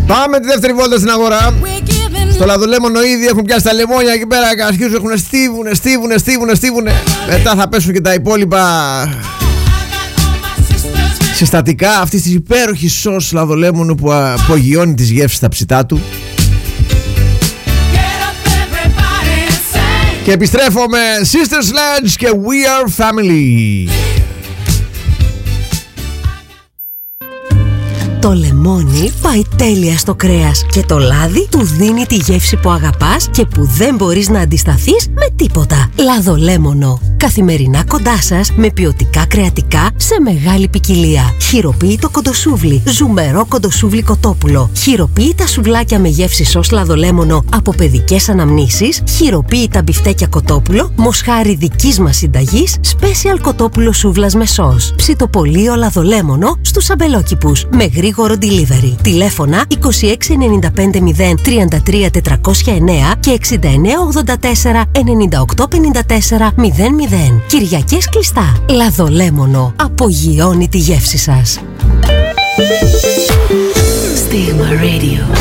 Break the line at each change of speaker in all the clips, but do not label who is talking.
Πάμε τη δεύτερη βόλτα στην αγορά. Στο Λαδολέμονο ήδη έχουν πιάσει τα λεμόνια εκεί πέρα. Αρχίζουν, έχουν στίβουνε. Μετά θα πέσουν και τα υπόλοιπα συστατικά αυτής της υπέροχης σως Λαδολέμονου που απογειώνει τις γεύσεις στα ψητά του. Και επιστρέφω με Sister Sledge και We Are Family.
Το λεμόνι πάει τέλεια στο κρέας και το λάδι του δίνει τη γεύση που αγαπάς και που δεν μπορείς να αντισταθείς με τίποτα. Λαδολέμονο. Καθημερινά κοντά σας με ποιοτικά κρεατικά σε μεγάλη ποικιλία. Χειροποίητο κοντοσούβλι, ζουμερό κοντοσούβλι κοτόπουλο. Χειροποίητα σουβλάκια με γεύση σως λαδολέμονο από παιδικές αναμνήσεις. Χειροποίητα μπιφτέκια κοτόπουλο, μοσχάρι δικής μας συνταγής, special κοτόπουλο σούβλας με σως. Ψητοπολείο λαδολέμονο στους αμπελόκηπους με γρήγορο delivery. Τηλέφωνα 2695 033 409 και 6984 9854 00. Κυριακές κλειστά. Λαδολέμονο. Απογειώνει τη γεύση σας. Stigma Radio.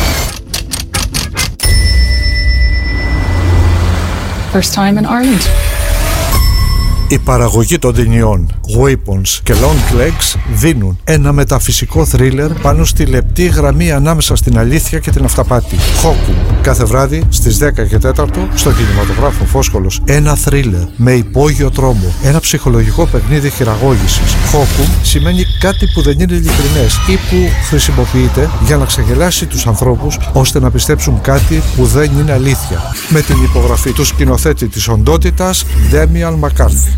First time in Ireland.
Η παραγωγή των ταινιών Weapons και Long Legs δίνουν ένα μεταφυσικό θρίλερ πάνω στη λεπτή γραμμή ανάμεσα στην αλήθεια και την αυταπάτη. Χόκουμ, κάθε βράδυ στις 10 και 4 στο κινηματογράφο Φόσκολος. Ένα θρίλερ με υπόγειο τρόμο, ένα ψυχολογικό παιχνίδι χειραγώγησης. Χόκουμ σημαίνει κάτι που δεν είναι ειλικρινές ή που χρησιμοποιείται για να ξεγελάσει τους ανθρώπους ώστε να πιστέψουν κάτι που δεν είναι αλήθεια. Με την υπογραφή του σκηνοθέτη της οντότητας Demian McCarthy.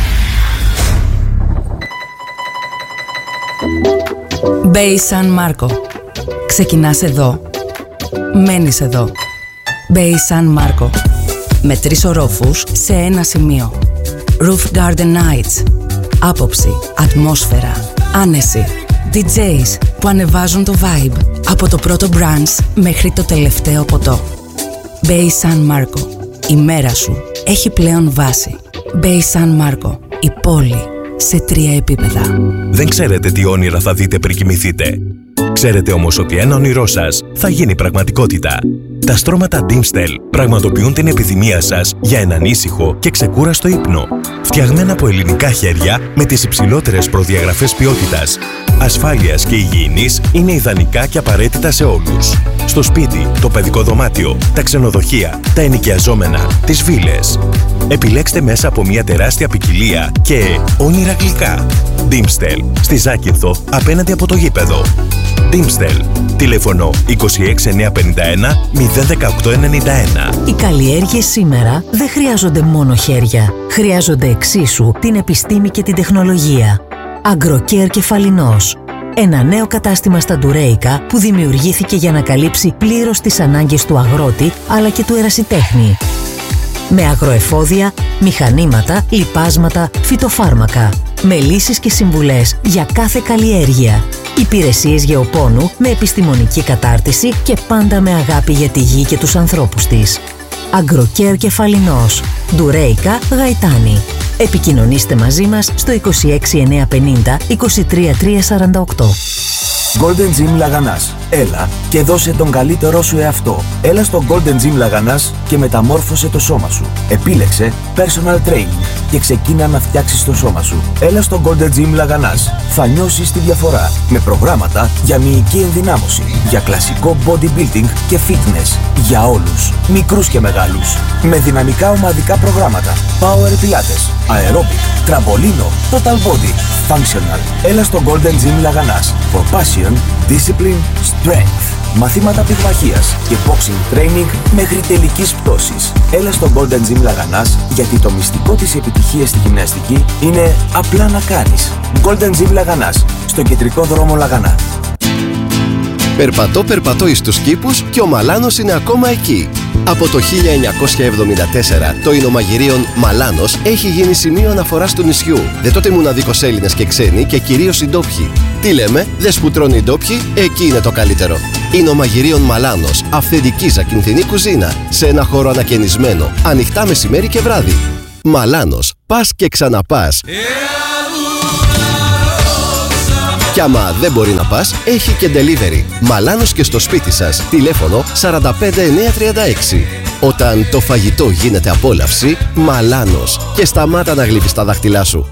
Bay San Marco. Ξεκινάς εδώ. Μένεις εδώ. Bay San Marco. Με 3 ορόφους σε ένα σημείο. Roof Garden Nights. Άποψη, ατμόσφαιρα, άνεση. DJs που ανεβάζουν το vibe. Από το πρώτο brunch μέχρι το τελευταίο ποτό. Bay San Marco. Η μέρα σου έχει πλέον βάση. Bay San Marco. Η πόλη σε 3 επίπεδα.
Δεν ξέρετε τι όνειρα θα δείτε πριν κοιμηθείτε. Ξέρετε όμως ότι ένα όνειρό σας θα γίνει πραγματικότητα. Τα στρώματα Dimstel πραγματοποιούν την επιθυμία σας για έναν ήσυχο και ξεκούραστο ύπνο. Φτιαγμένα από ελληνικά χέρια με τις υψηλότερες προδιαγραφές ποιότητας, ασφάλειας και υγιεινής, είναι ιδανικά και απαραίτητα σε όλους. Στο σπίτι, το παιδικό δωμάτιο, τα ξενοδοχεία, τα ενοικιαζόμενα, τις βίλες. Επιλέξτε μέσα από μια τεράστια ποικιλία και όνειρα γλυκά. Dimstel, στη Ζάκυνθο, απέναντι από το γήπεδο. Dimstel, τηλέφωνο 26951 01891.
Οι καλλιέργειες σήμερα δεν χρειάζονται μόνο χέρια. Χρειάζονται εξίσου την επιστήμη και την τεχνολογία. Agrocare Κεφαλινός. Ένα νέο κατάστημα στα Ντουρέικα που δημιουργήθηκε για να καλύψει πλήρως τις ανάγκες του αγρότη αλλά και του ερασιτέχνη. Με αγροεφόδια, μηχανήματα, λιπάσματα, φυτοφάρμακα. Με λύσεις και συμβουλές για κάθε καλλιέργεια. Υπηρεσίες γεωπόνου με επιστημονική κατάρτιση και πάντα με αγάπη για τη γη και τους ανθρώπους της. Agrocare Κεφαλινός. Ντουρέικα, Γαϊτάνη. Επικοινωνήστε μαζί μας στο 26950 23348.
Golden Gym Λαγανάς. Έλα και δώσε τον καλύτερό σου εαυτό. Έλα στο Golden Gym Λαγανάς και μεταμόρφωσε το σώμα σου. Επίλεξε personal training και ξεκίνα να φτιάξεις το σώμα σου. Έλα στο Golden Gym Λαγανάς. Θα νιώσεις τη διαφορά με προγράμματα για μυϊκή ενδυνάμωση, για κλασικό bodybuilding και fitness. Για όλους, μικρούς και μεγάλους. Με δυναμικά ομαδικά προγράμματα, power pilates, aerobic, τραμπολίνο, total body, functional. Έλα στο Golden Gym Λαγανάς. For passion, discipline, strength. Μαθήματα πυγμαχίας και boxing training μέχρι τελικής πτώσης. Έλα στο Golden Gym Λαγανάς, γιατί το μυστικό της επιτυχίας στη γυμναστική είναι απλά να κάνεις. Golden Gym Λαγανάς, στο κεντρικό δρόμο Λαγανά.
Περπατώ εις τους κήπους και ο Μαλάνος είναι ακόμα εκεί. Από το 1974 το εινομαγειρίον Μαλάνος έχει γίνει σημείο αναφοράς του νησιού. Δεν τότε μοναδικός Έλληνες και ξένοι και κυρίως οι ντόπιοι. Τι λέμε, δεν σπουτρώνει οι ντόπιοι, εκεί είναι το καλύτερο. Εινομαγειρίον Μαλάνος, αυθεντική ζακυνθινή κουζίνα, σε ένα χώρο ανακαινισμένο, ανοιχτά μεσημέρι και βράδυ. Μαλάνος, πας και ξαναπάς. Κι άμα δεν μπορεί να πας, έχει και delivery. Μαλάνος και στο σπίτι σας. Τηλέφωνο 45936. Όταν το φαγητό γίνεται απόλαυση, Μαλάνος. Και σταμάτα να γλύφεις τα δάχτυλά σου.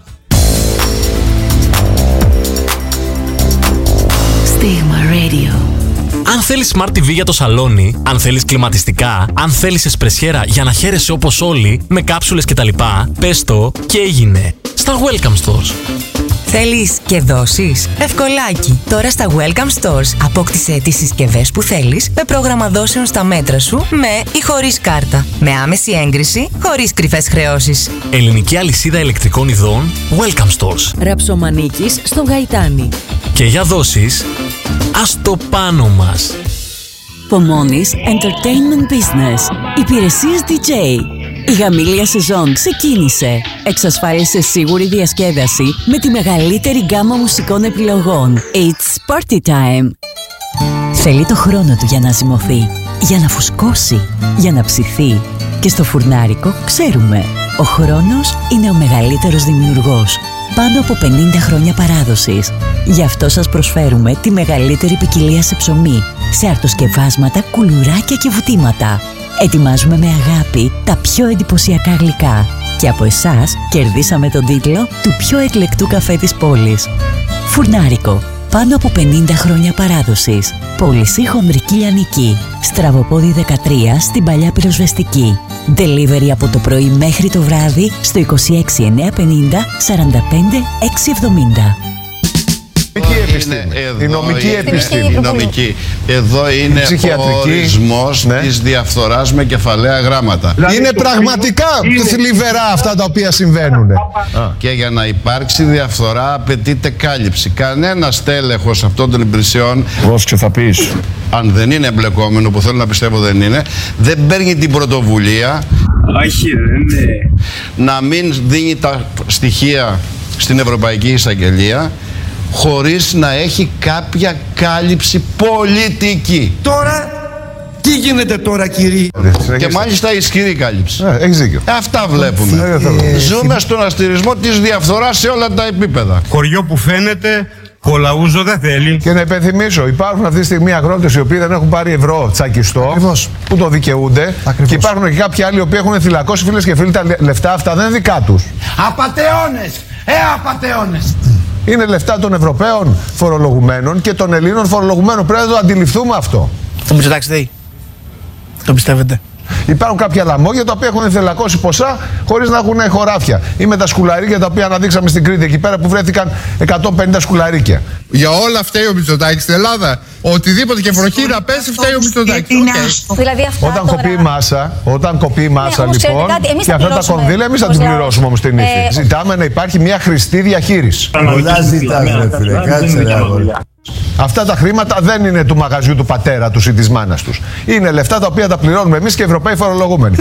Στίγμα Radio.
Αν θέλεις Smart TV για το σαλόνι, αν θέλεις κλιματιστικά, αν θέλεις εσπρεσιέρα για να χαίρεσαι όπως όλοι, με κάψουλες κτλ, πες το και έγινε. Στα Welcome Stores.
Θέλεις και δόσεις? Ευκολάκι! Τώρα στα Welcome Stores απόκτησε τις συσκευές που θέλεις με πρόγραμμα δόσεων στα μέτρα σου, με ή χωρίς κάρτα. Με άμεση έγκριση, χωρίς κρυφές χρεώσεις.
Ελληνική αλυσίδα ηλεκτρικών ειδών Welcome Stores.
Ραψομανίκης στο Γαϊτάνι.
Και για δόσεις, ας το πάνω μας.
Pomoni's Entertainment Business. Υπηρεσίες DJ. Η γαμήλια σεζόν ξεκίνησε. Εξασφάλισε σίγουρη διασκέδαση με τη μεγαλύτερη γκάμα μουσικών επιλογών. It's party time. Θέλει το χρόνο του για να ζυμωθεί, για να φουσκώσει, για να ψηθεί. Και στο φουρνάρικο ξέρουμε, ο χρόνος είναι ο μεγαλύτερος δημιουργός. Πάνω από 50 χρόνια παράδοσης. Γι' αυτό σας προσφέρουμε τη μεγαλύτερη ποικιλία σε ψωμί, σε αρτοσκευάσματα, κουλουράκια και βουτήματα. Ετοιμάζουμε με αγάπη τα πιο εντυπωσιακά γλυκά. Και από εσάς κερδίσαμε τον τίτλο του πιο εκλεκτού καφέ της πόλης. Φουρνάρικο. Πάνω από 50 χρόνια παράδοσης. Πώληση Χονδρική Λιανική. Στραβοπόδι 13 στην Παλιά Πυροσβεστική. Delivery από το πρωί μέχρι το βράδυ στο 26950 45 670.
Η νομική επιστήμη.
Η νομική. Εδώ είναι ο ορισμός της διαφθοράς με κεφαλαία γράμματα.
Είναι πραγματικά θλιβερά αυτά τα οποία συμβαίνουν.
Και για να υπάρξει διαφθορά απαιτείται κάλυψη. Κανένας τέλεχος αυτών των υπηρεσιών, αν δεν είναι εμπλεκόμενο, που θέλω να πιστεύω δεν είναι, δεν παίρνει την πρωτοβουλία να μην δίνει τα στοιχεία στην Ευρωπαϊκή Εισαγγελία χωρίς να έχει κάποια κάλυψη πολιτική.
Τώρα, τι γίνεται τώρα, κύριε?
Και μάλιστα ισχυρή κάλυψη.
Έχεις δίκιο.
Αυτά βλέπουμε. Ζούμε στον αστηρισμό της διαφθοράς σε όλα τα επίπεδα.
Χωριό που φαίνεται, κολαούζο δεν θέλει.
Και να υπενθυμίσω, υπάρχουν αυτή τη στιγμή αγρότες οι οποίοι δεν έχουν πάρει ευρώ τσακιστό, που το δικαιούνται. Ακριβώς. Και υπάρχουν και κάποιοι άλλοι οι οποίοι έχουν θυλακώσει, φίλες και φίλοι, τα λεφτά αυτά δεν είναι δικά τους.
Απατεώνες! Απατεώνες!
Είναι λεφτά των Ευρωπαίων φορολογουμένων και των Ελλήνων φορολογουμένων. Πρέπει να το αντιληφθούμε αυτό.
Το Μητσοτάκη, το πιστεύετε?
Υπάρχουν κάποια λαμόγια τα οποία έχουν θελακώσει ποσά χωρίς να έχουν χωράφια. Ή με τα σκουλαρίκια τα οποία αναδείξαμε στην Κρήτη εκεί πέρα που βρέθηκαν 150 σκουλαρίκια.
Για όλα φταίει ο Μητσοτάκης στην Ελλάδα. Οτιδήποτε και βροχή να πέσει φταίει ο Μητσοτάκης.
Δηλαδή
όταν κοπεί μάσα λοιπόν, και αυτά τα κονδύλια εμείς θα την πληρώσουμε όμως την ύφη. Ζητάμε να υπάρχει μια χρηστή διαχείριση.
Πολλά ζητάμε, φίλε, κάτσε ρε αγόρι.
Αυτά τα χρήματα δεν είναι του μαγαζιού του πατέρα τους ή της μάνας τους. Είναι λεφτά τα οποία τα πληρώνουμε εμείς και οι Ευρωπαίοι φορολογούμενοι.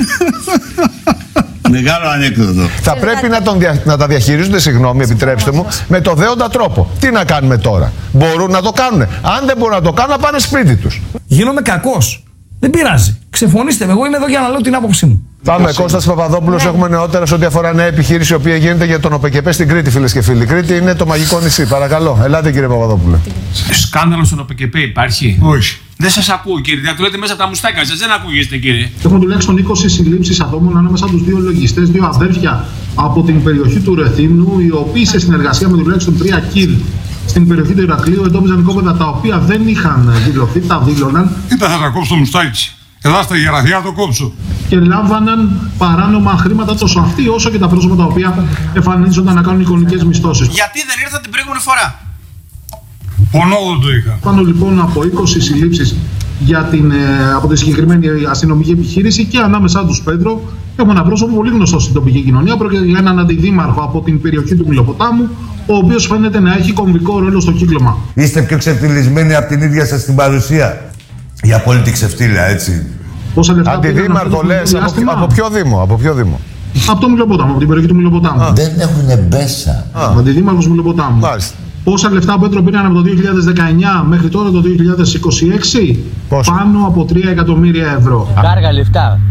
Μεγάλο ανέκδοτο.
Θα πρέπει να τα διαχειρίζονται, συγγνώμη, επιτρέψτε μου, με το δέοντα τρόπο. Τι να κάνουμε τώρα? Μπορούν να το κάνουν. Αν δεν μπορούν να το κάνουν, να πάνε σπίτι τους.
Γίνομαι κακός. Δεν πειράζει. Ξεφωνήστε με. Εγώ είμαι εδώ για να λέω την άποψή μου.
Πάμε, Κώστας Παπαδόπουλος. Έχουμε νεότερα σε ό,τι αφορά νέα επιχείρηση η οποία γίνεται για τον ΟΠΕΚΕΠΕ στην Κρήτη, φίλες και φίλοι. Κρήτη είναι το μαγικό νησί. Παρακαλώ, ελάτε κύριε Παπαδόπουλε.
Σκάνδαλο στον ΟΠΕΚΕΠΕ υπάρχει? Όχι. Δεν σας ακούω, κύριε. Θα το λέτε μέσα από τα μουστάκια σας. Δεν ακούγεστε, κύριε.
Έχουμε τουλάχιστον 20 συλλήψεις ατόμων ανάμεσα τους δύο λογιστές, δύο αδέρφια από την περιοχή του Ρεθύμνου, οι οποίοι σε συνεργασία με τουλάχιστον 3 κιλ στην περιοχή του Ηρακλείου εντόπιζαν οικόπεδα τα οποία δεν είχαν δηλωθεί, τα δήλωναν.
Κοίτα, θα τα κόψω το μουστάκι. Εδώ στα γεραθιά το κόψω.
Και λάμβαναν παράνομα χρήματα τόσο αυτοί όσο και τα πρόσωπα τα οποία εμφανίζονταν να κάνουν εικονικές μισθώσεις.
Γιατί δεν ήρθατε την προηγούμενη φορά? Πονόδο το είχα.
Πάνω λοιπόν από 20 συλλήψεις από τη συγκεκριμένη αστυνομική επιχείρηση και ανάμεσά τους, Πέτρο, έχουμε ένα πρόσωπο πολύ γνωστό στην τοπική κοινωνία. Πρόκειται για έναν αντιδήμαρχο από την περιοχή του Μυλοποτάμου, ο οποίος φαίνεται να έχει κομβικό ρόλο στο κύκλωμα.
Είστε πιο ξεφτυλισμένοι από την ίδια σας την παρουσία. Για απόλυτη ξεφτύλα, έτσι.
Αντιδήμαρχο λες, από ποιο δήμο?
Από το Μυλοπόταμο, από την περιοχή του Μυλοποτάμου.
Δεν έχουνε μπέσα.
Ο αντιδήμαρχος Μυλοποτάμου.
Μάλιστα.
Πόσα λεφτά, Πέτρο, πήραν από το 2019 μέχρι τώρα το 2026? Πάνω από 3 εκατομμύρια ευρώ.
Κάργα λεφτά.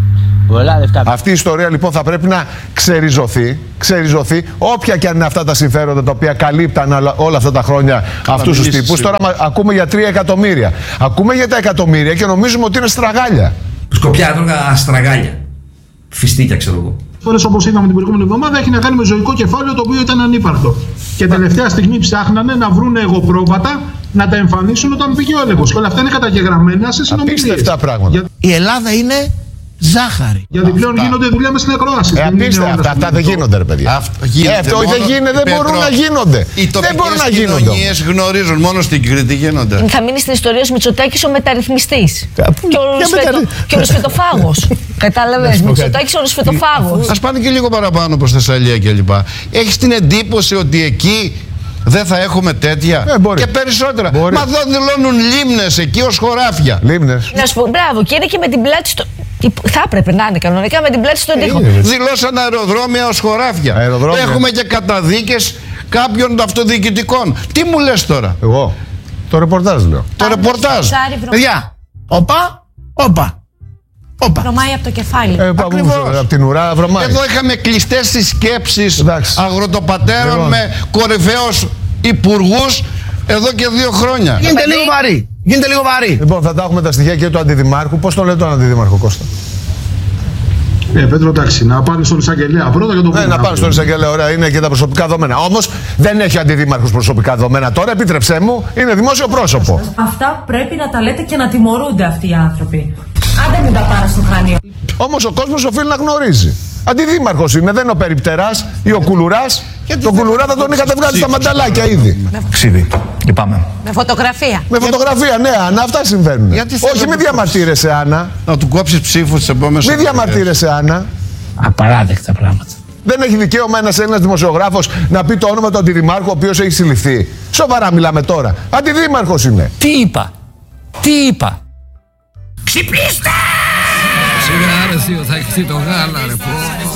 Πολλά λεφτά.
Αυτή η ιστορία λοιπόν θα πρέπει να ξεριζωθεί, όποια και αν είναι αυτά τα συμφέροντα τα οποία καλύπταν όλα αυτά τα χρόνια αυτούς τους τύπους. Τώρα ακούμε για 3 εκατομμύρια. Ακούμε για τα εκατομμύρια και νομίζουμε ότι είναι στραγάλια.
Σκοπιά έτρωγα στραγάλια. Φιστίκια, ξέρω εγώ.
Φορές όπως είδαμε την προηγούμενη εβδομάδα έχει να κάνει με ζωικό κεφάλαιο το οποίο ήταν ανύπαρκτο. Και τελευταία στιγμή ψάχνανε να βρουν εγωπρόβατα να τα εμφανίσουν όταν πήγε ο έλεγχος. Και όλα αυτά είναι καταγεγραμμένα σε συνομιλίες.
Απίστευτα πράγματα.
Η Ελλάδα είναι ζάχαρη.
Γιατί πλέον γίνονται δουλειά με στην ακρόαση.
Απίστευτα. Αυτά δεν γίνονται, ρε παιδιά. Αυτό δεν γίνεται, δεν μπορούν να γίνονται. Δεν μπορούν να γίνονται.
Οι κοινωνίες γνωρίζουν, μόνο στην Κρήτη γίνονται.
Θα μείνει στην ιστορία ο Μητσοτάκης ο μεταρρυθμιστής. Και ο ρουσφετοφάγος. Κατάλαβες, Μητσοτάκης ο ρουσφετοφάγος.
Ας πάνε και λίγο παραπάνω προς Θεσσαλία κλπ. Έχεις την εντύπωση ότι εκεί δεν θα έχουμε τέτοια και περισσότερα. Μα εδώ δηλώνουν λίμνες εκεί ως χωράφια.
Λίμνες.
Μπράβο, και είναι και με την πλάτη στο. Θα έπρεπε να είναι κανονικά με την πλάτη στον τοίχο.
Δηλώσαν αεροδρόμια ως χωράφια. Έχουμε και καταδίκες κάποιων αυτοδιοικητικών. Τι μου λες τώρα?
Εγώ. Το ρεπορτάζ λέω.
Το ρεπορτάζ.
Παιδιά, όπα.
Βρωμάει από το κεφάλι.
Ακριβώς.
Από την ουρά βρωμάει.
Εδώ είχαμε κλειστές τις σκέψεις αγροτοπατέρων με κορυφαίους υπουργούς εδώ και 2 χρόνια.
Γίνεται λίγο βαρύ.
Λοιπόν, θα τα έχουμε τα στοιχεία και του αντιδημάρχου. Πώς τον λέει τον αντιδημάρχο, Κώστα?
Πέτρο, εντάξει, να πάνε στον εισαγγελέα πρώτα και το πούμε.
Να πάνε στον εισαγγελέα, ωραία, είναι και τα προσωπικά δεδομένα. Όμως δεν έχει αντιδήμαρχος προσωπικά δεδομένα τώρα, επίτρεψέ μου, είναι δημόσιο πρόσωπο.
Αυτά πρέπει να τα λέτε και να τιμωρούνται αυτοί οι άνθρωποι. Άντε μην τα πάρω στο χάνιο.
Όμως ο κόσμος οφείλει να γνωρίζει. Αντιδήμαρχος είναι, δεν είναι ο περιπτεράς ή ο κουλουράς. Τον κουλουρά θα τον είχατε βγάλει στα μανταλάκια ήδη.
Ξύδι. Λυπάμαι.
Με φωτογραφία.
Με φωτογραφία, ναι, Άννα, αυτά συμβαίνουν. Όχι, μην διαμαρτύρεσαι, Άννα.
Να του κόψεις ψήφους τις επόμενες.
Μην διαμαρτύρεσαι, Άννα.
Απαράδεκτα πράγματα.
Δεν έχει δικαίωμα ένας Έλληνας δημοσιογράφος να πει το όνομα του αντιδημάρχου ο οποίος έχει συλληφθεί. Σοβαρά μιλάμε τώρα. Αντιδήμαρχος είναι.
Τι είπα.
Ξυπνήστε! Σιγά ρε θείο, θα έχεις το γάλα ρε.